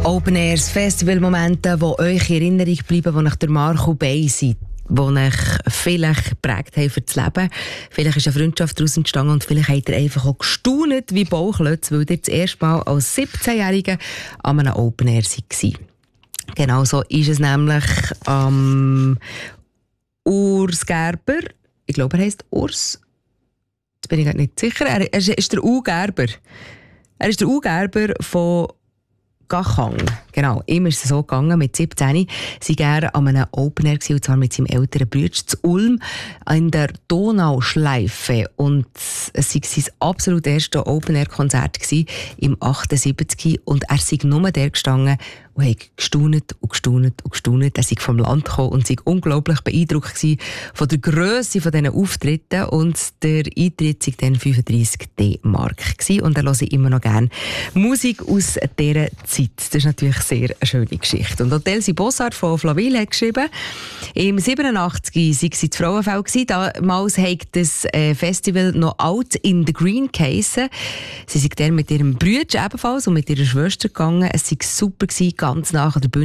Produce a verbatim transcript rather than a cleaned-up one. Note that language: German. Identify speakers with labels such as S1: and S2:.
S1: Open Airs, Festivalmomente, die euch in Erinnerung bleiben, die euch der Marco Bay sind, die euch vielleicht geprägt haben für das Leben. Vielleicht ist eine Freundschaft daraus entstanden und vielleicht habt ihr einfach auch gestaunt wie Bauchlötze, weil ihr das erste Mal als siebzehnjährige an einem Open Air wart. Genau so ist es nämlich am Urs Gerber. Ich glaube, er heisst Urs. Jetzt bin ich nicht sicher. Er ist der U. Gerber. Er ist der U. Gerber von Gachang. Genau, ihm ist es so gegangen, mit siebzehn sie gerne an einem Open Air gewesen, und zwar mit seinem älteren Bruder zu Ulm in der Donauschleife. Und es war sein absolut erstes Open Air Konzert gewesen, im achtundsiebzig, und er sei nur der gestanden und hat gestaunet und gestaunet und gestaunet. Er sei vom Land gekommen und sei unglaublich beeindruckt gewesen von der Grösse von diesen Auftritten, und der Eintritt war dann fünfunddreissig D-Mark gewesen, und er höre immer noch gerne Musik aus dieser Zeit. Das ist natürlich sehr eine schöne Geschichte. Und Elsie Bossart von Flawil hat geschrieben, im siebenundachtzig sei sie die Frauenfälle gewesen. Damals hat das Festival noch Out in the Green geheissen. Sie sind dann mit ihrem Bruder ebenfalls und mit ihrer Schwester gegangen. Es war super gewesen, ganz nah an der Bühne.